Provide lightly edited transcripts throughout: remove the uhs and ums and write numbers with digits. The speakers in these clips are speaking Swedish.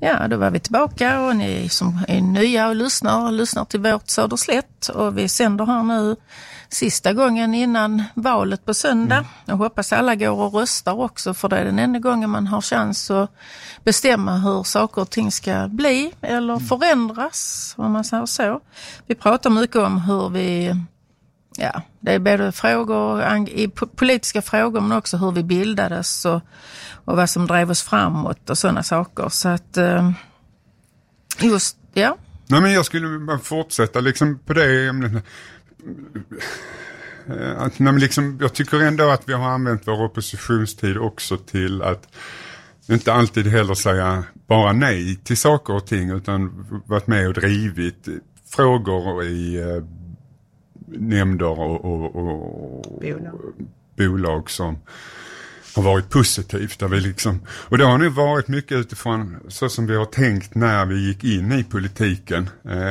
Ja, då var vi tillbaka och ni som är nya och lyssnar till vårt Söderslätt. Och vi sänder här nu sista gången innan valet på söndag. Jag hoppas alla går och röstar också, för det är den enda gången man har chans att bestämma hur saker och ting ska bli eller förändras, om man säger så. Vi pratar mycket om hur vi... Ja, det är både frågor i politiska frågor, men också hur vi bildades och vad som drev oss framåt och sådana saker. Så att just, ja. Nej, men jag skulle bara fortsätta liksom på det. Liksom, jag tycker ändå att vi har använt vår oppositionstid också till att inte alltid heller säga bara nej till saker och ting, utan varit med och drivit frågor i nämnder och bolag som har varit positivt. Där vi liksom, och det har nu varit mycket utifrån så som vi har tänkt när vi gick in i politiken.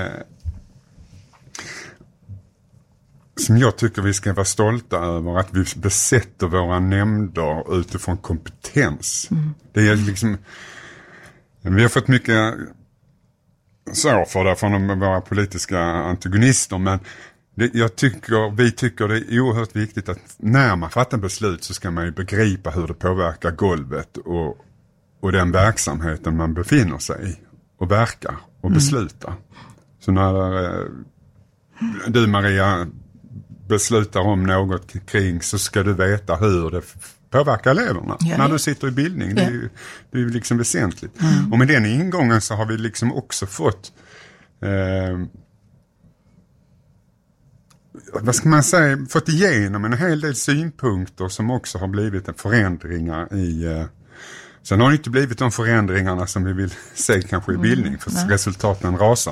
Som jag tycker vi ska vara stolta över, att vi besätter våra nämnder utifrån kompetens. Det är liksom, vi har fått mycket så för det från våra politiska antagonister, men vi tycker det är oerhört viktigt att när man fattar beslut så ska man ju begripa hur det påverkar golvet och den verksamheten man befinner sig i och verkar och beslutar. Så när du, Maria, beslutar om något kring, så ska du veta hur det påverkar eleverna när du sitter i bildning. Det är ju liksom väsentligt. Och med den ingången så har vi liksom också fått vad ska man säga, fått igenom en hel del synpunkter som också har blivit en förändringar i... Sen har det inte blivit de förändringarna som vi vill se kanske i bildning, för resultaten rasar.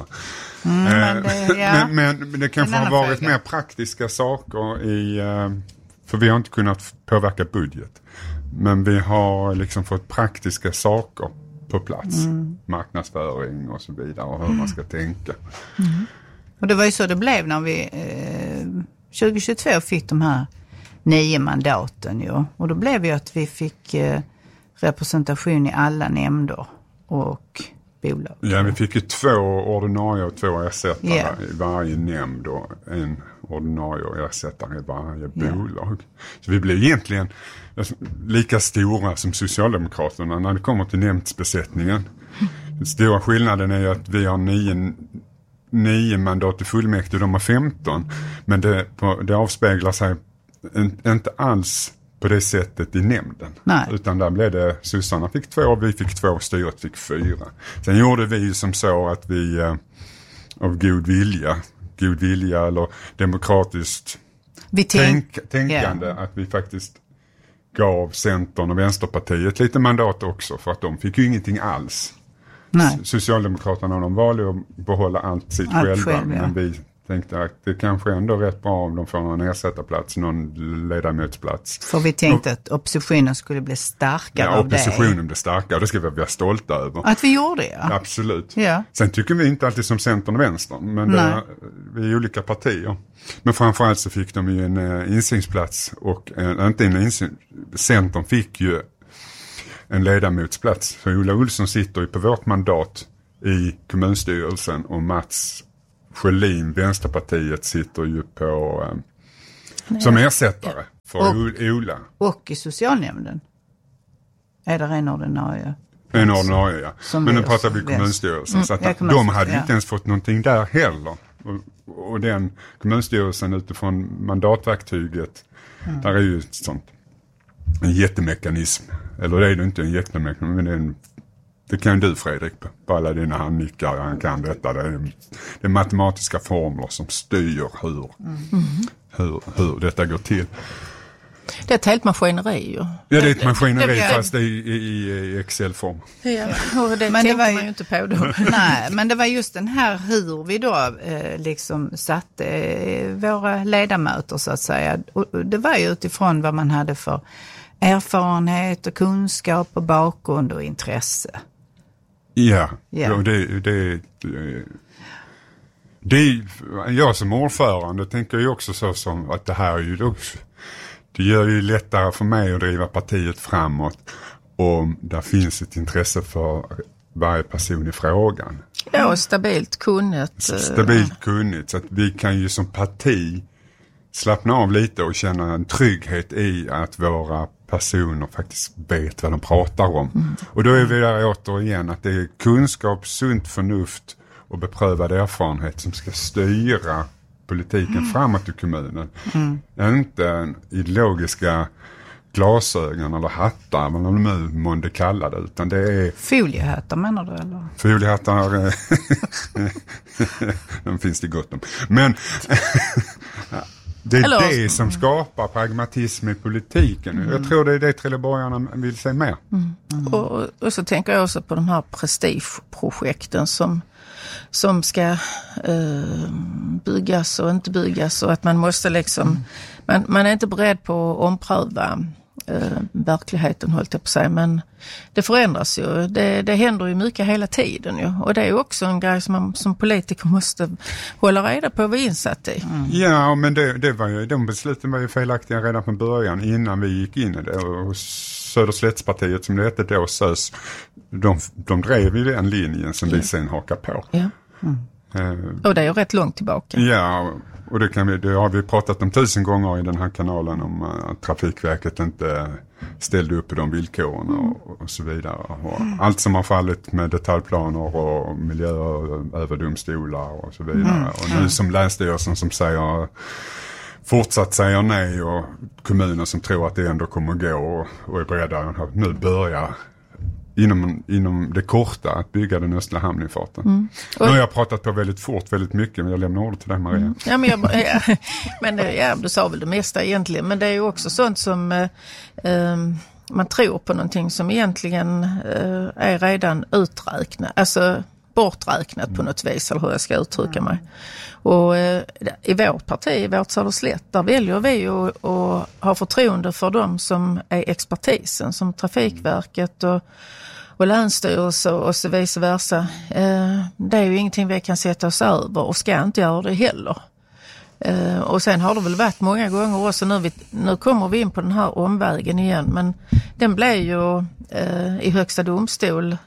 Men det kanske har varit mer praktiska saker för vi har inte kunnat påverka budget. Men vi har liksom fått praktiska saker på plats. Marknadsföring och så vidare, och hur man ska tänka. Och det var ju så det blev när vi 2022 fick de här 9 mandaten. Jo. Och då blev det att vi fick representation i alla nämnder och bolag. Ja, vi fick ju 2 ordinarie och 2 ersättare i varje nämnd och en ordinarie och ersättare i varje bolag. Så vi blev egentligen lika stora som Socialdemokraterna när det kommer till nämndsbesättningen. Den stora skillnaden är ju att vi har 9 mandat i fullmäktige, de har 15. Men det avspeglar sig inte alls på det sättet i nämnden. Nej. Utan där blev det, sossarna fick 2, vi fick 2, styret fick 4. Sen gjorde vi som så att vi av god vilja eller demokratiskt tänkande, att vi faktiskt gav Centern och Vänsterpartiet lite mandat också, för att de fick ju ingenting alls. Nej. Socialdemokraterna, de valde att behålla allt sitt själva. Men vi tänkte att det kanske ändå är rätt bra om de får någon ersättarplats, någon ledamotsplats. För vi tänkte att oppositionen skulle bli starkare av det. Ja, oppositionen blev starkare. Det ska vi vara stolta över. Att vi gjorde det, ja. Absolut. Ja. Sen tycker vi inte alltid som Centern och Vänstern, men vi är olika partier. Men framförallt så fick de ju en insynsplats och Centern fick ju en ledamotsplats. Så Ola Olsson sitter ju på vårt mandat i kommunstyrelsen och Mats Sjölin, Vänsterpartiet, sitter ju på som ersättare för Ola. Och i socialnämnden är det en ordinarie. En ordinarie, ja. Men nu pratar vi kommunstyrelsen. Så att de hade inte ens fått någonting där heller. Och den kommunstyrelsen utifrån mandatverktyget, där är ju ett sånt en jättemekanism. Eller det är det inte en jättemekanism, men det kan du, Fredrik, på alla dina handnickar. Han kan detta. Det är matematiska formler som styr hur detta går till. Det är ett helt maskineri ju. Ja, det är ett maskineri fast i Excel-form. Ja, och det tänkte man ju inte på då. Nej, men det var just den här hur vi då liksom satte våra ledamöter, så att säga. Och det var ju utifrån vad man hade för erfarenhet och kunskap och bakgrund och intresse. Ja. Och det jag som ordförande tänker ju också så som att det här är ju också, det gör ju lättare för mig att driva partiet framåt om där finns ett intresse för varje person i frågan. Ja, och stabilt kunnigt. Stabilt kunnigt, så att vi kan ju som parti slappna av lite och känna en trygghet i att våra personer faktiskt vet vad de pratar om. Och då är vi där återigen att det är kunskap, sunt förnuft och beprövad erfarenhet som ska styra politiken framåt i kommunen. Inte ideologiska glasögon eller hattar, vad de nu måste kalla det, utan det är... Foliehattar menar du, eller? Foliehattar, de finns det gott om. Men det är det som skapar pragmatism i politiken. Jag tror det är det trelleborgarna vill se mer. Och så tänker jag också på de här prestigeprojekten som ska byggas och inte byggas, och att man måste liksom, man är inte beredd på att ompröva verkligheten, hållt jag på sig, men det förändras ju. Det händer ju mycket hela tiden ju. Och det är också en grej som man som politiker måste hålla reda på och vara insatt i. Ja, men det var ju, de besluten var ju felaktiga redan från början innan vi gick in i det. Och Söderslättspartiet, som det hette då, SÖS, de drev ju den linjen som vi sen hakar på. Ja. Och det är ju rätt långt tillbaka. Ja, och det har vi pratat om 1000 gånger i den här kanalen, om att Trafikverket inte ställde upp på de villkoren och så vidare. Och allt som har fallit med detaljplaner och miljööverdomstolar och så vidare. Och nu som Länsstyrelsen som fortsatt säger nej, och kommuner som tror att det ändå kommer att gå och är beredda att nu börja inom det korta att bygga den östra hamninfarten. Nu har jag pratat på väldigt fort, väldigt mycket, men jag lämnar ordet till dig, Maria. Ja, men du sa väl det mesta egentligen, men det är ju också sånt som man tror på någonting som egentligen är redan uträknat, alltså borträknat på något vis, eller hur jag ska uttrycka mig. Och i vårt parti, i vårt Söderslätt, där väljer vi ju att ha förtroende för dem som är expertisen, som Trafikverket och Länsstyrelsen och så vice versa. Det är ju ingenting vi kan sätta oss över och ska inte göra det heller. Och sen har det väl varit många gånger också, nu kommer vi in på den här omvägen igen, men den blev ju i högsta domstol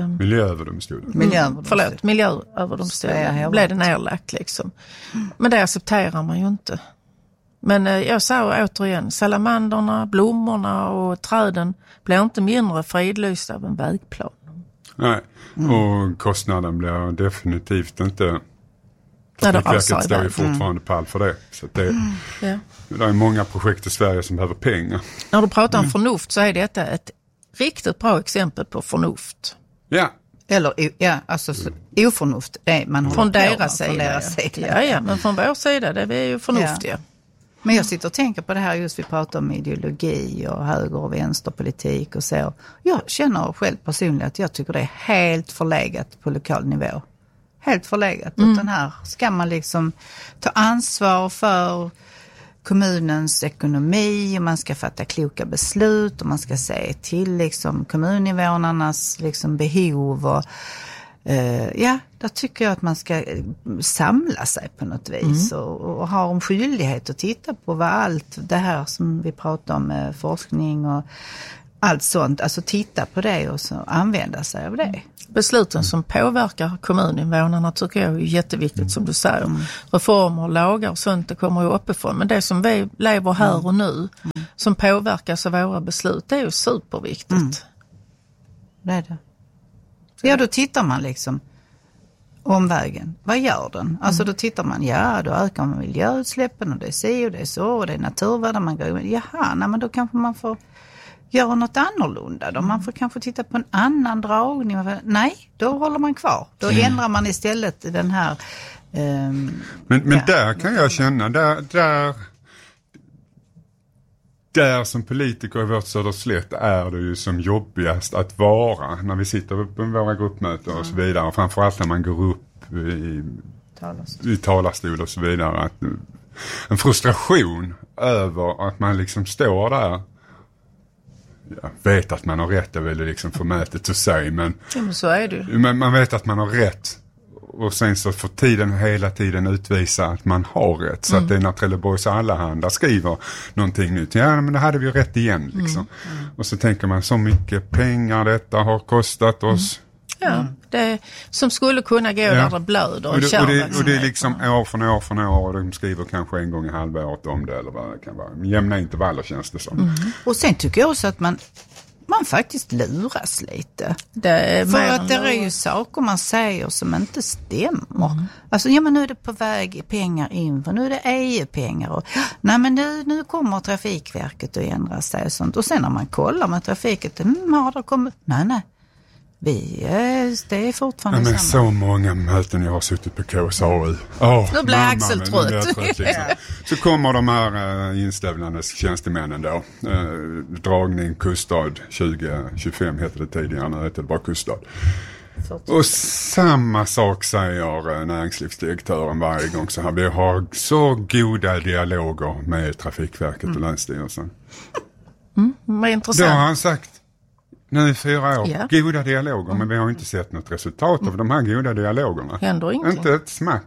miljööverdomstol blev det nedlagt liksom. Men det accepterar man ju inte. Men jag sa återigen, salamanderna, blommorna och träden blir inte mindre fridlysta av en vägplan. Nej, och kostnaden blir definitivt inte... Trafikverket står ju fortfarande pall för det. Så att det är många projekt i Sverige som behöver pengar. När du pratar om förnuft så är detta ett riktigt bra exempel på förnuft. Ja. Eller alltså oförnuft. Man från deras sida. Ja, men från vår sida det är vi ju förnuftiga. Ja. Men jag sitter och tänker på det här, just vi pratar om ideologi och höger- och vänsterpolitik och så. Jag känner själv personligen att jag tycker det är helt förlegat på lokal nivå. Helt förlegat. Utan här ska man liksom ta ansvar för kommunens ekonomi, och man ska fatta kloka beslut, och man ska se till liksom kommuninvånarnas liksom behov, och där tycker jag att man ska samla sig på något vis och ha en skyldighet att titta på vad allt det här som vi pratar om, forskning och allt sånt, alltså titta på det och så använda sig av det. Besluten som påverkar kommuninvånarna tycker jag är jätteviktigt, som du säger. Reformer, lagar och sånt, det kommer ju uppifrån. Men det som vi lever här och nu som påverkas av våra beslut, det är ju superviktigt. Det är det. Ja, då tittar man liksom omvägen. Vad gör den? Alltså då tittar man, då ökar man miljöutsläppen, och det är si och det är så, och det är naturvärden man går. Men då kanske man får göra något annorlunda då. Man får kanske titta på en annan dragning. Nej, då håller man kvar. Då ändrar man istället den här... Men där kan jag känna, där som politiker i vårt Söderslätt är det ju som jobbigast att vara när vi sitter på våra gruppmöten och så vidare. Framförallt när man går upp i talarstol och så vidare. Att, en frustration över att man liksom står där. Jag vet att man har rätt, det är väl liksom förmätet att säga, men så är det. Men man vet att man har rätt, och sen så får tiden hela tiden utvisa att man har rätt, så att det är när Trelleborgs Allehanda skriver någonting nytt, men det hade vi ju rätt igen liksom. Och så tänker man, så mycket pengar detta har kostat oss. Ja, det, som skulle kunna gå där det blöder. Och det är liksom år från år och de skriver kanske en gång i halvåret om det eller vad det kan vara. Jämna intervaller känns det som. Och sen tycker jag också att man faktiskt luras lite. För att det är ju saker man säger som inte stämmer. Alltså, men nu är det på väg pengar in, för nu är det EU-pengar. Och, nej, men nu kommer Trafikverket att ändra sig och sånt. Och sen när man kollar med Trafiket, har det kommit... Nej. Det är fortfarande men samma. Så många möten jag har suttit på KSAU. Nu blir Axel trött. Liksom. Så kommer de här inställande tjänstemännen då. Dragning, kuststad 2025 heter det tidigare, nu heter det bara kuststad. Och samma sak säger näringslivsdirektören varje gång så här. Vi har så goda dialoger med Trafikverket och Länsstyrelsen. Vad intressant. Då har han sagt nu i 4 år, goda dialoger, men vi har inte sett något resultat av de här goda dialogerna. Händer ingenting. Inte ett smack.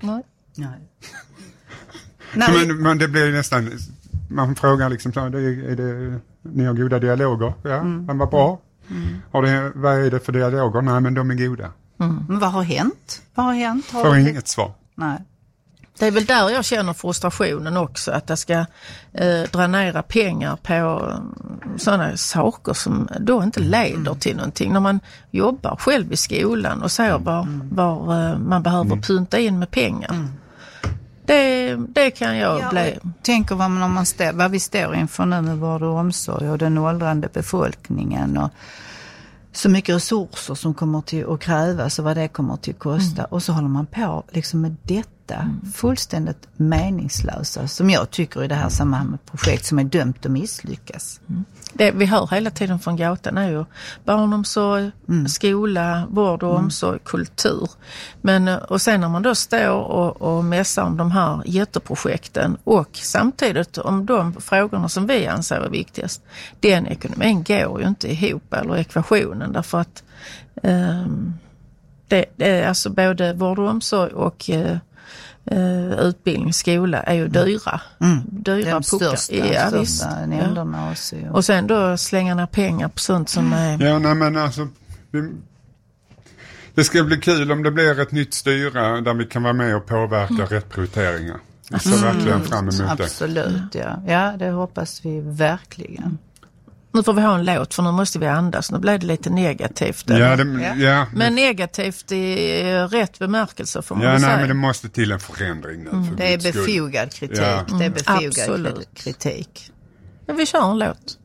Nej. Men det blir nästan, man frågar liksom, ni har goda dialoger? Ja, men vad bra. Vad är det för dialoger? Nej, men de är goda. Men vad har hänt? Får inget svar. Nej. Det är väl där jag känner frustrationen också, att det ska dränera pengar på sådana saker som då inte leder till någonting. När man jobbar själv i skolan och ser var man behöver punta in med pengar. Det kan jag bli. Tänker vad vi står inför nu med vård och omsorg och den åldrande befolkningen och så mycket resurser som kommer till att krävas och vad det kommer till att kosta. Och så håller man på liksom med detta fullständigt meningslösa som jag tycker i det här sammanhanget med projekt som är dömt att misslyckas. Det vi hör hela tiden från gatan är ju barnomsorg, skola, vård och omsorg, kultur. Och sen när man då står och mässar om de här jätteprojekten och samtidigt om de frågorna som vi anser är viktigast, den ekonomin går ju inte ihop, eller ekvationen, därför att det är alltså både vård och omsorg och utbildning, skola är ju dyra. Dyra puckar. Största nämnderna också. Ja. Och sen då slänga ner pengar på sånt som är... Ja, nej, men alltså... Det ska bli kul om det blir ett nytt styre där vi kan vara med och påverka rätt prioriteringar. Vi ser verkligen fram emot det. Absolut, ja. Ja, det hoppas vi verkligen. Nu får vi ha en låt, för nu måste vi andas. Nu blir det lite negativt. Men negativt i rätt bemärkelse får man säga. Men det måste till en förändring nu. Det är befogad kritik. Det är befogad kritik. Men vi kör en låt.